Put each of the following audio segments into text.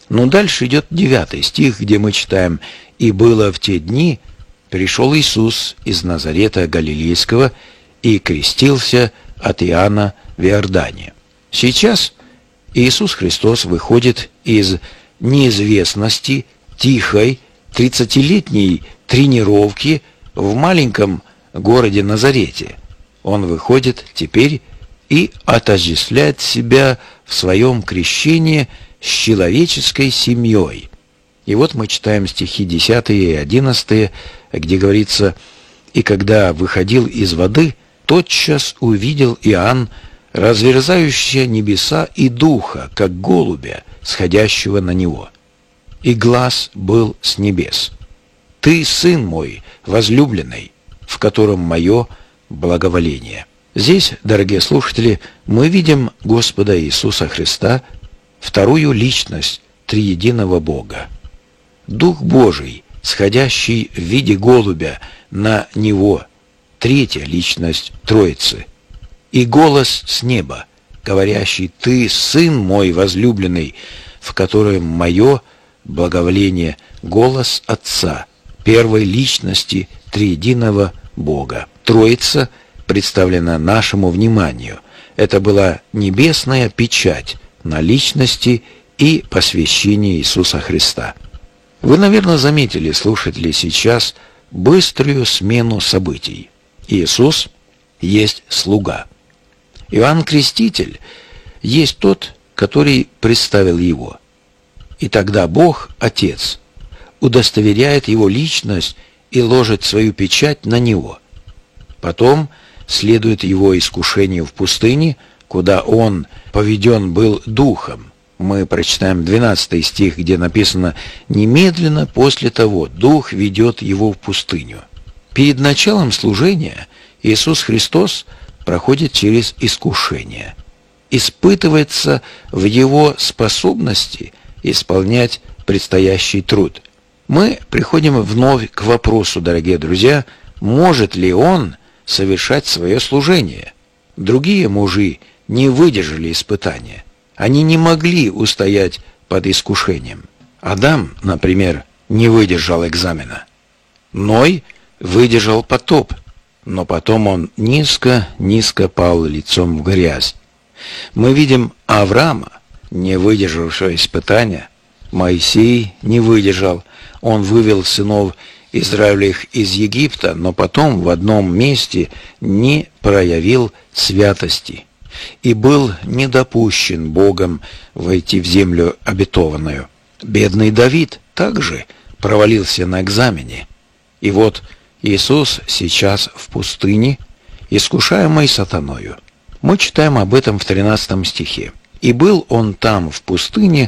Но дальше идет 9 стих, где мы читаем: «И было в те дни, пришел Иисус из Назарета Галилейского и крестился от Иоанна в Иордане». Сейчас Иисус Христос выходит из неизвестности, тихой, 30-летней тренировки в маленьком городе Назарете. Он выходит теперь и отождествляет себя в своем крещении с человеческой семьей. И вот мы читаем стихи 10 и 11, где говорится: «И когда выходил из воды, тотчас увидел Иоанн разверзающие небеса и духа, как голубя, сходящего на него. И глас был с небес: Ты, Сын мой, возлюбленный, в котором мое благоволение». Здесь, дорогие слушатели, мы видим Господа Иисуса Христа, вторую личность триединого Бога. Дух Божий, сходящий в виде голубя на Него, третья личность Троицы. И голос с неба, говорящий: «Ты, Сын мой возлюбленный, в котором мое благоволение», голос Отца, первой личности триединого Бога. Троица представлена нашему вниманию. Это была небесная печать на личности и посвящении Иисуса Христа. Вы, наверное, заметили, слушатели, сейчас быструю смену событий. Иисус есть слуга. Иоанн Креститель есть тот, который представил его. И тогда Бог, Отец, удостоверяет его личность и ложит свою печать на него. Потом следует его искушению в пустыне, куда он поведен был духом. Мы прочитаем 12 стих, где написано: «Немедленно после того дух ведет его в пустыню». Перед началом служения Иисус Христос проходит через искушение, испытывается в его способности исполнять предстоящий труд. Мы приходим вновь к вопросу, дорогие друзья, может ли он совершать свое служение? Другие мужи не выдержали испытания. Они не могли устоять под искушением. Адам, например, не выдержал экзамена. Ной выдержал потоп, но потом он низко пал лицом в грязь. Мы видим Авраама, не выдержавшего испытания. Моисей не выдержал. Он вывел сынов Израилевых из Египта, но потом в одном месте не проявил святости и был не допущен Богом войти в землю обетованную. Бедный Давид также провалился на экзамене. И вот Иисус сейчас в пустыне, искушаемый сатаною. Мы читаем об этом в 13 стихе. «И был он там в пустыне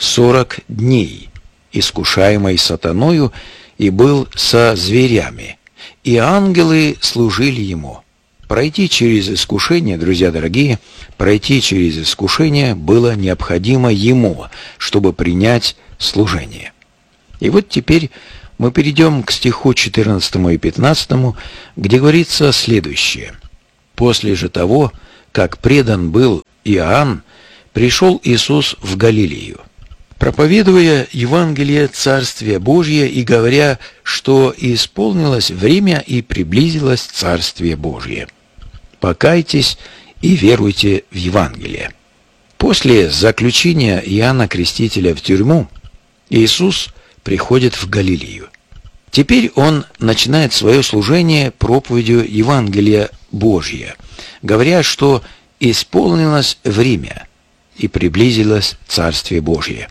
40 дней, искушаемый сатаною, и был со зверями, и ангелы служили ему». Пройти через искушение, друзья дорогие, пройти через искушение было необходимо ему, чтобы принять служение. И вот теперь мы перейдем к стиху 14 и 15, где говорится следующее. «После же того, как предан был Иоанн, пришел Иисус в Галилею, проповедуя Евангелие Царствия Божия и говоря, что исполнилось время и приблизилось Царствие Божие. Покайтесь и веруйте в Евангелие». После заключения Иоанна Крестителя в тюрьму Иисус приходит в Галилею. Теперь он начинает свое служение проповедью Евангелия Божия, говоря, что исполнилось время и приблизилось Царствие Божие.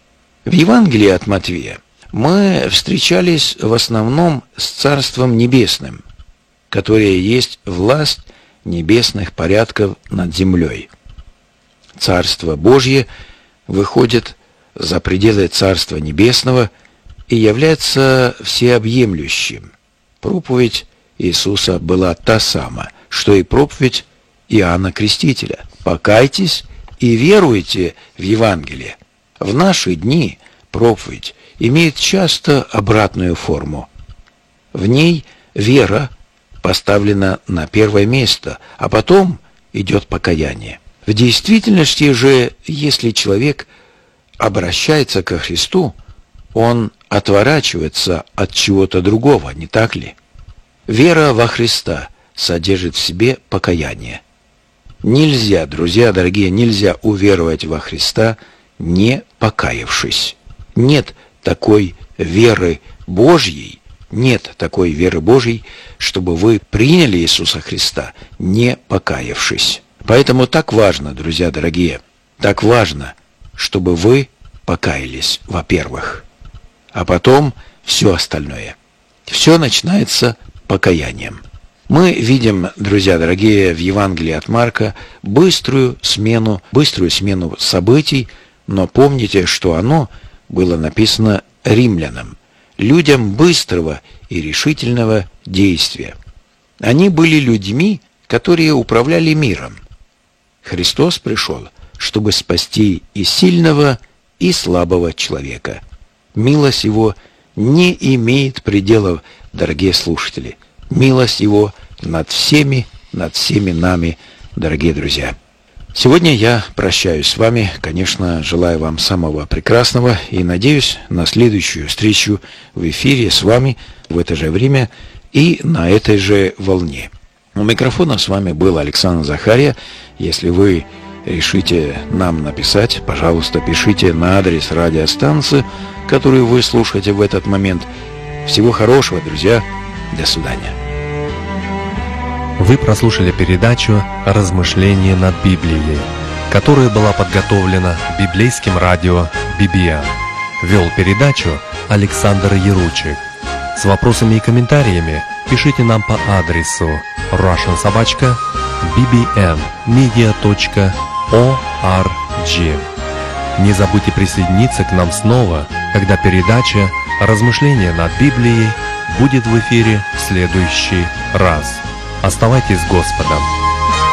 В Евангелии от Матвея мы встречались в основном с Царством Небесным, которое есть власть небесных порядков над землей. Царство Божье выходит за пределы Царства Небесного и является всеобъемлющим. Проповедь Иисуса была та самая, что и проповедь Иоанна Крестителя. «Покайтесь и веруйте в Евангелие». В наши дни проповедь имеет часто обратную форму. В ней вера поставлена на первое место, а потом идет покаяние. В действительности же, если человек обращается ко Христу, он отворачивается от чего-то другого, не так ли? Вера во Христа содержит в себе покаяние. Нельзя, друзья дорогие, нельзя уверовать во Христа, не покаявшись. Нет такой веры Божьей, чтобы вы приняли Иисуса Христа, не покаявшись. Поэтому так важно, друзья дорогие, так важно, чтобы вы покаялись, во-первых, а потом все остальное. Все начинается покаянием. Мы видим, друзья дорогие, в Евангелии от Марка быструю смену событий, но помните, что оно было написано римлянам, людям быстрого и решительного действия. Они были людьми, которые управляли миром. Христос пришел, чтобы спасти и сильного, и слабого человека. Милость Его не имеет пределов, дорогие слушатели. Милость Его над всеми нами, дорогие друзья. Сегодня я прощаюсь с вами, конечно, желаю вам самого прекрасного и надеюсь на следующую встречу в эфире с вами в это же время и на этой же волне. У микрофона с вами был Александр Захария. Если вы решите нам написать, пожалуйста, пишите на адрес радиостанции, которую вы слушаете в этот момент. Всего хорошего, друзья. До свидания. Вы прослушали передачу «Размышления над Библией», которая была подготовлена библейским радио BBN. Вел передачу Александр Яручик. С вопросами и комментариями пишите нам по адресу russian@bbnmedia.org. Не забудьте присоединиться к нам снова, когда передача «Размышления над Библией» будет в эфире в следующий раз. Оставайтесь с Господом.